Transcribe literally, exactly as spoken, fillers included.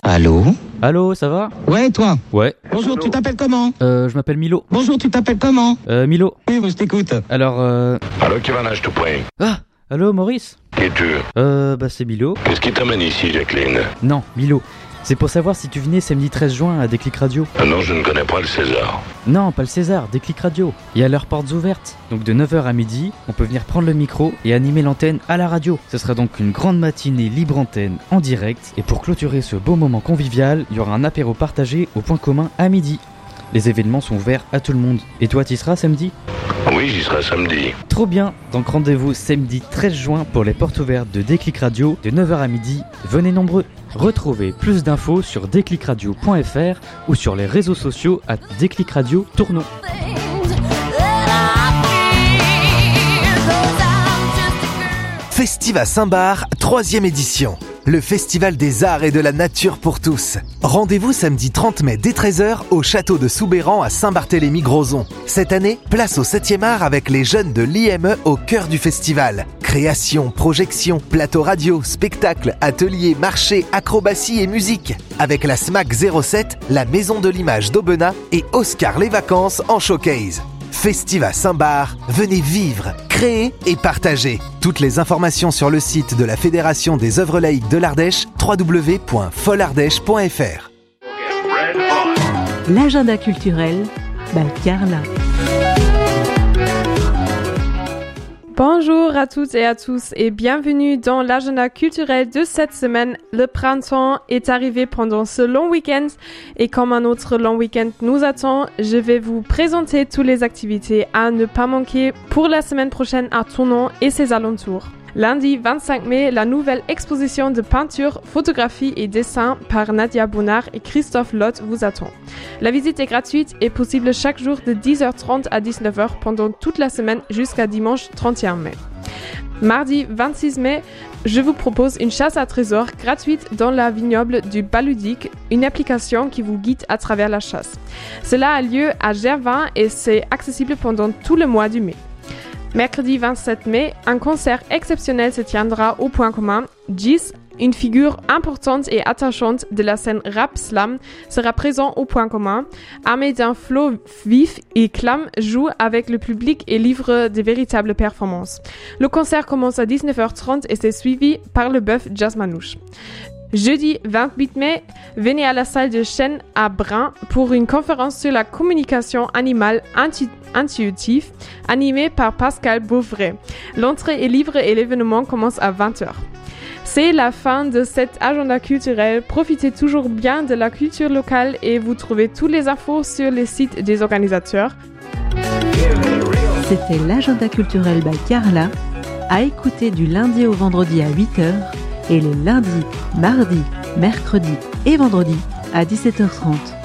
Allô ? Allô, ça va ? Ouais, toi ? Ouais. Bonjour, tu t'appelles comment ? Euh, je m'appelle Milo. Bonjour, tu t'appelles comment ? Euh, Milo. Oui, moi je t'écoute. Alors, euh... Allô, qui va nage tout point ? Ah, allô, Maurice ? Qui es-tu ? Euh, bah c'est Milo. Qu'est-ce qui t'amène ici, Jacqueline ? Non, Milo. C'est pour savoir si tu venais samedi treize juin à Déclic Radio. Ah non, je ne connais pas le César. Non, pas le César, Déclic Radio. Il y a leurs portes ouvertes. Donc de neuf heures à midi, on peut venir prendre le micro et animer l'antenne à la radio. Ce sera donc une grande matinée libre antenne en direct. Et pour clôturer ce beau moment convivial, il y aura un apéro partagé au point commun à midi. Les événements sont ouverts à tout le monde. Et toi, t'y seras samedi ? Oui, j'y serai samedi. Trop bien. Donc rendez-vous samedi treize juin pour les portes ouvertes de Déclic Radio de neuf heures à midi. Venez nombreux. Retrouvez plus d'infos sur déclic radio point f r ou sur les réseaux sociaux à Déclic Radio Tournon. Festiva Saint-Barth, troisième édition. Le festival des arts et de la nature pour tous. Rendez-vous samedi trente mai dès treize heures au château de Soubeyran à Saint-Barthélemy-Grozon. Cette année, place au septième art avec les jeunes de l'I M E au cœur du festival. Création, projection, plateau radio, spectacle, ateliers, marché, acrobatie et musique. Avec la S M A C zéro sept, la Maison de l'Image d'Aubenas et Oscar les Vacances en showcase. Festiva Saint-Barth, venez vivre, créer et partager. Toutes les informations sur le site de la Fédération des œuvres laïques de l'Ardèche, w w w point folardèche point f r. L'agenda culturel, Balcarla. Bonjour à toutes et à tous et bienvenue dans l'agenda culturel de cette semaine. Le printemps est arrivé pendant ce long week-end et comme un autre long week-end nous attend, je vais vous présenter toutes les activités à ne pas manquer pour la semaine prochaine à Tournon et ses alentours. Lundi vingt-cinq mai, la nouvelle exposition de peinture, photographie et dessin par Nadia Bonnard et Christophe Lotte vous attend. La visite est gratuite et possible chaque jour de dix heures trente à dix-neuf heures pendant toute la semaine jusqu'à dimanche trente et un mai. Mardi vingt-six mai, je vous propose une chasse à trésors gratuite dans la vignoble du Baludic, une application qui vous guide à travers la chasse. Cela a lieu à Gervin et c'est accessible pendant tout le mois du mai. Mercredi vingt-sept mai, un concert exceptionnel se tiendra au point commun. Gis, une figure importante et attachante de la scène rap slam, sera présent au point commun. Armé d'un flow vif et Clam joue avec le public et livre des véritables performances. Le concert commence à dix-neuf heures trente et c'est suivi par le bœuf Jazz Manouche. Jeudi vingt-huit mai, venez à la salle de Chêne à Brun pour une conférence sur la communication animale intu- intuitive animée par Pascal Beauvray. L'entrée est libre et l'événement commence à vingt heures. C'est la fin de cet agenda culturel. Profitez toujours bien de la culture locale et vous trouvez toutes les infos sur les sites des organisateurs. C'était l'agenda culturel by Carla, à écouter du lundi au vendredi à huit heures et les lundis, mardis, mercredis et vendredis à dix-sept heures trente.